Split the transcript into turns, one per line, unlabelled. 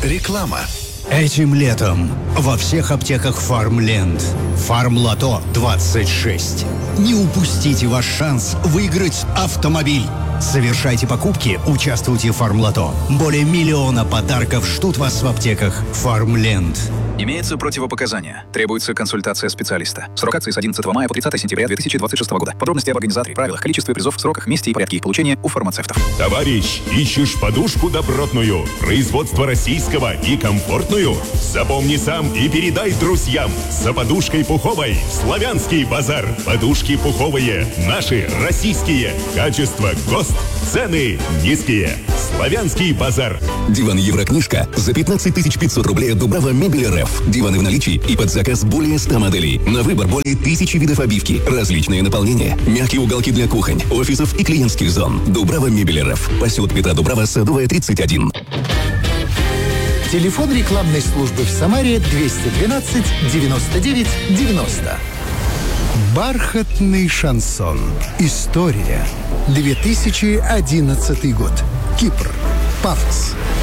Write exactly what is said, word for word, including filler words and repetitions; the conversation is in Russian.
Реклама.
Этим летом во всех аптеках Фармленд Фармлото двадцать шесть. Не упустите ваш шанс выиграть автомобиль. Совершайте покупки, участвуйте в Фармлото. Более миллиона подарков ждут вас в аптеках Фармленд.
Имеются противопоказания. Требуется консультация специалиста. Срок акции с одиннадцатого мая по тридцатое сентября две тысячи двадцать шестого года. Подробности об организаторе, правилах, количестве призов, сроках, месте и порядке их получения у фармацевтов.
Товарищ, ищешь подушку добротную, производство российского и комфортную? Запомни сам и передай друзьям. За подушкой пуховой Славянский базар. Подушки пуховые, наши, российские. Качество, ГОСТ, цены низкие. Славянский базар.
Диван Еврокнижка за пятнадцать тысяч пятьсот рублей от Дубрава Мебель РФ. Диваны в наличии и под заказ более ста моделей. На выбор более тысячи видов обивки, различные наполнения, мягкие уголки для кухонь, офисов и клиентских зон. Дубрава Мебель РФ. Поселок Петра Дубрава, Садовая, тридцать один.
Телефон рекламной службы в Самаре двести двенадцать девяносто девять девяносто. Бархатный шансон. История. две тысячи одиннадцатый год. Кипр. Пафос.